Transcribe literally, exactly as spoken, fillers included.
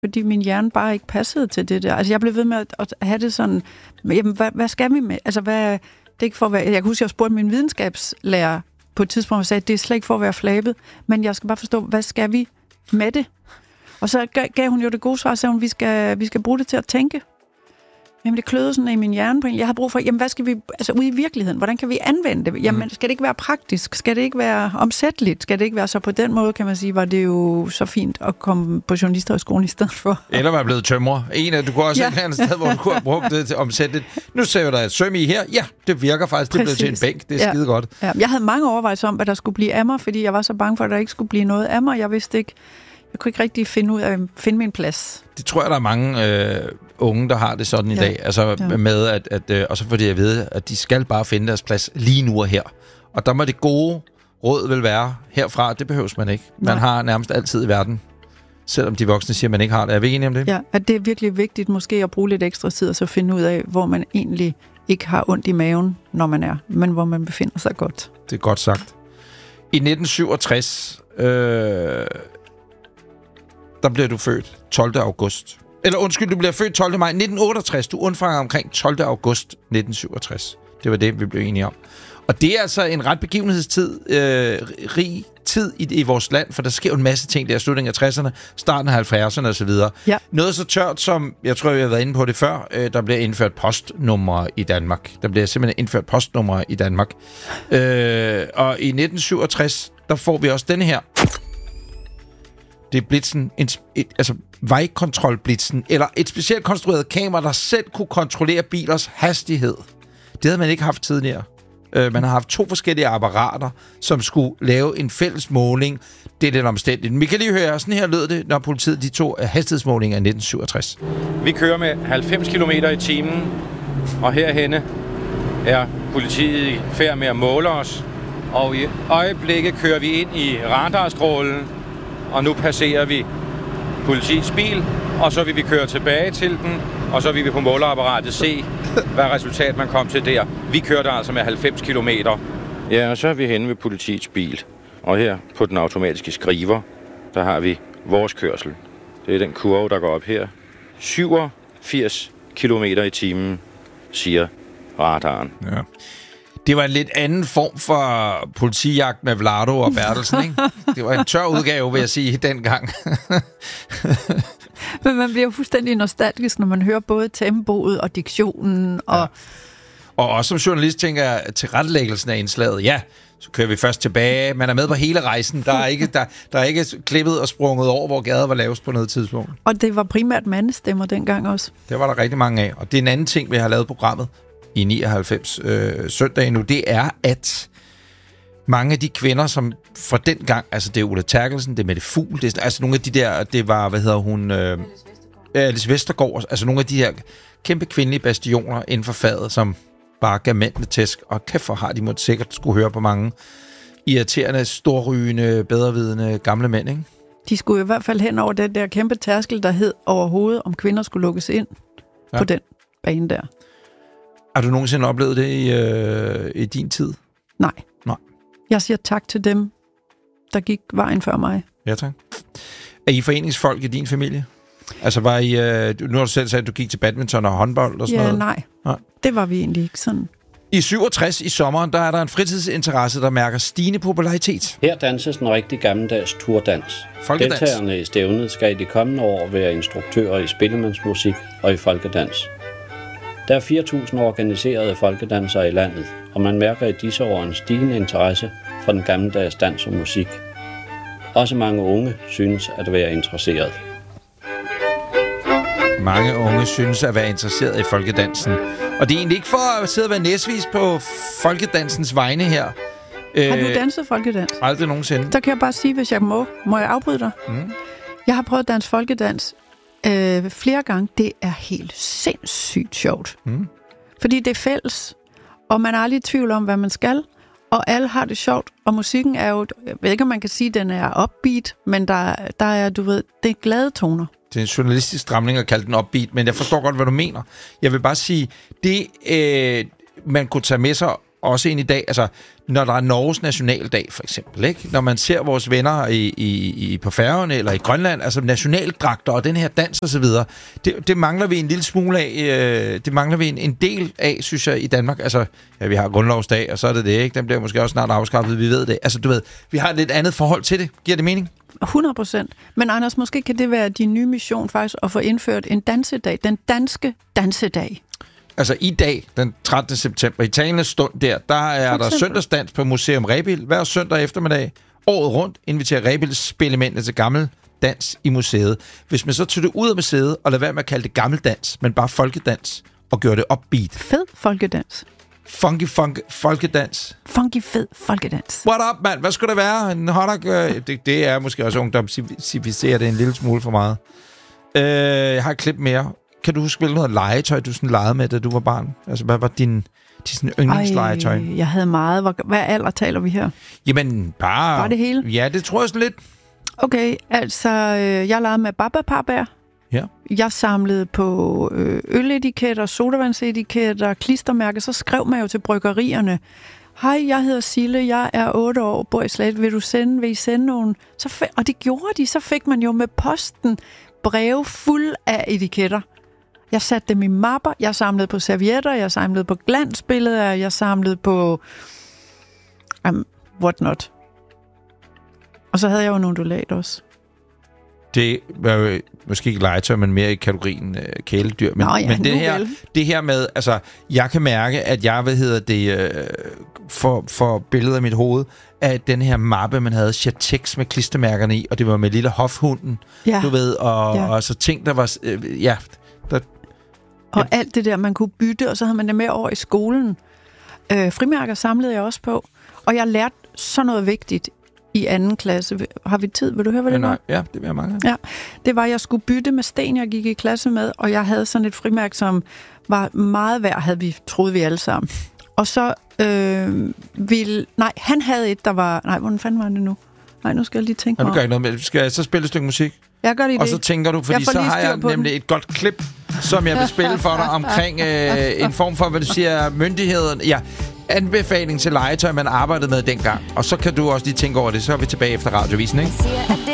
fordi min hjerne bare ikke passede til det der. Altså, jeg blev ved med at, at have det sådan, jamen, hvad, hvad skal vi med? Altså, hvad, det er ikke for at være, jeg kan huske, jeg spurgte min videnskabslærer på et tidspunkt, og sagde, at det er slet ikke for at være flabet, men jeg skal bare forstå, hvad skal vi med det? Og så gav hun jo det gode svar, sagde hun, vi skal, vi skal bruge det til at tænke. Jamen, det kløede sådan i min hjerne på en. Jeg har brug for, jamen, hvad skal vi, altså ude i virkeligheden, hvordan kan vi anvende det? Jamen, skal det ikke være praktisk? Skal det ikke være omsætteligt? Skal det ikke være så på den måde, kan man sige, var det jo så fint at komme på journalisterhøjskolen i stedet for. Eller være blevet tømrer. En af, du kunne også ja. et andet sted, hvor du kunne have brugt det til omsætteligt. Nu ser der et søm i her. Ja, det virker faktisk. Det blev til en bænk. Det er ja. skide godt. Ja. Jeg havde mange overvejelser om, hvad der skulle blive af mig, fordi jeg var så bange for, at der ikke skulle blive noget af mig. Jeg vidste ikke, jeg kunne ikke rigtig finde ud af at finde min plads. Det tror jeg, der er mange øh, unge, der har det sådan i ja. dag. Altså ja. med, at, at øh, og så får de at vide, at de skal bare finde deres plads lige nu og her. Og der må det gode råd vil være herfra, det behøves man ikke. Man Nej. har nærmest altid i verden, selvom de voksne siger, at man ikke har det. Er vi enige om det? Ja, at det er virkelig vigtigt måske at bruge lidt ekstra tid, og så finde ud af, hvor man egentlig ikke har ondt i maven, når man er, men hvor man befinder sig godt. Det er godt sagt. I nitten syvogtres... Øh, der bliver du født tolvte august. Eller undskyld, du bliver født tolvte maj nitten otteogtres. Du undfanger omkring tolvte august nitten syvogtres. Det var det, vi blev enige om. Og det er altså en ret begivenhedstid, øh, rig tid i, i vores land, for der sker jo en masse ting der i slutningen af tresserne, starten af halvfjerdserne osv. Ja. Noget så tørt som, jeg tror, vi har været inde på det før, øh, der bliver indført postnumre i Danmark. Der bliver simpelthen indført postnumre i Danmark. Øh, og i nitten syvogtres, der får vi også denne her. Det er blitzen, en, et, altså vejkontrolblitzen, eller et specielt konstrueret kamera, der selv kunne kontrollere bilers hastighed. Det havde man ikke haft tidligere. Uh, man har haft to forskellige apparater, som skulle lave en fælles måling. Det er lidt omstændigt. Vi kan lige høre, sådan her lød det, når politiet de tog hastighedsmålinger i nitten syvogtres. Vi kører med halvfems kilometer i timen, og herhenne er politiet i færd med at måle os. Og i øjeblikket kører vi ind i radarstrålen, og nu passerer vi politiets bil, og så vil vi køre tilbage til den, og så vil vi på måleapparatet se, hvad resultat man kom til der. Vi kørte altså med halvfems kilometer. Ja, og så er vi henne ved politiets bil. Og her på den automatiske skriver, der har vi vores kørsel. Det er den kurve, der går op her. syvogfirs kilometer i timen, siger radaren. Ja. Det var en lidt anden form for politijagt med Vlado og Bertelsen, ikke? Det var en tør udgave, vil jeg sige, dengang. Men man bliver jo fuldstændig nostalgisk, når man hører både tempoet og diktionen. Og, ja. og også som journalist tænker jeg, til rettelæggelsen af indslaget, ja, så kører vi først tilbage. Man er med på hele rejsen. Der er ikke, der, der er ikke klippet og sprunget over, hvor gader var lavest på noget tidspunkt. Og det var primært mandestemmer dengang også. Det var der rigtig mange af. Og det er en anden ting, vi har lavet programmet i nioghalvfems øh, søndag nu, det er, at mange af de kvinder, som fra den gang, altså det er Ulla Terkelsen, det er Mette Fugl, det er altså nogle af de der, det var, hvad hedder hun, øh, Alice Vestergaard, altså nogle af de her kæmpe kvindelige bastioner inden for faget, som bare gav mændene tæsk, og kæft for har de måtte sikkert skulle høre på mange irriterende, storrygende, bedrevidende gamle mænd, ikke? De skulle i hvert fald hen over den der kæmpe tærskel, der hed overhovedet, om kvinder skulle lukkes ind ja. på den bane der. Har du nogensinde oplevet det i, øh, i din tid? Nej. Nej. Jeg siger tak til dem, der gik vejen før mig. Ja, tak. Er I foreningsfolk i din familie? Altså var I... Øh, nu har du selv sagt, at du gik til badminton og håndbold og sådan ja, noget. Nej. nej. Det var vi egentlig ikke sådan. I syvogtres i sommeren, der er der en fritidsinteresse, der mærker stigende popularitet. Her danses en rigtig gammeldags turdans. Folkedans. Deltagerne i stævnet skal i de kommende år være instruktører i spillemandsmusik og i folkedans. Der er fire tusind organiserede folkedansere i landet, og man mærker i disse år en stigende interesse for den gammeldags dans og musik. Også mange unge synes at være interesseret. Mange unge synes at være interesseret i folkedansen. Og det er egentlig ikke for at sidde og være næsvis på folkedansens vegne her. Har du danset folkedans? Aldrig nogensinde. Der kan jeg bare sige, hvis jeg må. Må jeg afbryde dig? Mm. Jeg har prøvet at danse folkedans øh, flere gange. Det er helt sindssygt sjovt. Mm. Fordi det er fælles, og man er aldrig i tvivl om, hvad man skal. Og alle har det sjovt, og musikken er jo, jeg ved ikke, om man kan sige, at den er upbeat, men der, der er, du ved, det er glade toner. Det er en journalistisk stramning at kalde den upbeat, men jeg forstår godt, hvad du mener. Jeg vil bare sige, det øh, man kunne tage med sig også ind i dag, altså når der er Norges nationaldag for eksempel, ikke? Når man ser vores venner i, i, i på Færøerne eller i Grønland, altså nationaldragter og den her dans og så videre, det, det mangler vi en lille smule af, øh, det mangler vi en, en del af, synes jeg, i Danmark. Altså, ja, vi har grundlovsdag, og så er det det, ikke? Den bliver måske også snart afskaffet, vi ved det. Altså, du ved, vi har et lidt andet forhold til det. Giver det mening? hundrede procent. Men Anders, måske kan det være din nye mission faktisk at få indført en dansedag. Den danske dansedag. Altså i dag, den trettende september, i talende stund der, der er der søndagsdans på Museum Rebild. Hver søndag eftermiddag, året rundt, inviterer Rebild spillemændene til gammel dans i museet. Hvis man så tog det ud af museet og lader være med at kalde det gammeldans, men bare folkedans, og gøre det upbeat. Fed folkedans. Funky funk folkedans. Funky fed folkedans. What up, mand? Hvad skulle det være? En hotdog? Øh, det, det er måske også ungdom, civilisere det en lille smule for meget. Øh, jeg har et klip mere. Kan du huske, hvilket noget legetøj, du sådan legede med, da du var barn? Altså, hvad var din, din yndlingslegetøj? Ej, jeg havde meget. Hvad, hvad alder taler vi her? Jamen, bare... Var det hele? Ja, det tror jeg sådan lidt. Okay, altså, øh, jeg legede med Baba-Parbær. Ja. Jeg samlede på øh, øletiketter, sodavandsetiketter, klistermærker. Så skrev man jo til bryggerierne. Hej, jeg hedder Sille, jeg er otte år, bor i Slagelse. Vil du sende, vil I sende nogen? Så f- og det gjorde de. Så fik man jo med posten breve fuld af etiketter. Jeg satte dem i mapper, jeg samlede på servietter, jeg samlede på glansbilleder, jeg samlede på um, what not. Og så havde jeg jo en undulat også. Det var jo måske ikke legetøj, men mere i kategorien øh, kæledyr. Men, Nå, ja, men det, her, det her med, altså, jeg kan mærke, at jeg, hvad hedder det, øh, for, for billedet af mit hoved, af den her mappe, man havde Chatex med klistermærkerne i, og det var med lille hofhunden, ja. Du ved, og, ja. og så ting, der var, øh, ja... Der, og ja. Alt det der, man kunne bytte, og så havde man det med over i skolen. Øh, frimærker samlede jeg også på, og jeg lærte sådan noget vigtigt i anden klasse. Har vi tid? Vil du høre, hvad det ja, var? Ja, det vil jeg mange. Ja, det var, at jeg skulle bytte med sten, jeg gik i klasse med, og jeg havde sådan et frimærke, som var meget værd, havde vi, troede vi alle sammen. Og så øh, ville... Nej, han havde et, der var... Nej, hvordan fanden var det nu? Nej, nu skal jeg lige tænke mig. Ja, du gør ikke noget med. Skal jeg så spille et stykke musik? Jeg gør det i det. Og så tænker du, fordi så har jeg nemlig et godt klip, som jeg vil spille for dig omkring øh, en form for, hvad du siger, myndigheden. Ja, anbefaling til legetøj, man arbejdede med dengang. Og så kan du også lige tænke over det. Så er vi tilbage efter radiovisen, ikke?